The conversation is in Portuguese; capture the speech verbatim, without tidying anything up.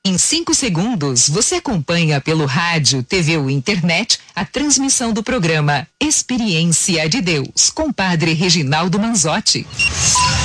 Em cinco segundos, você acompanha pelo rádio, T V ou internet a transmissão do programa Experiência de Deus, com Padre Reginaldo Manzotti.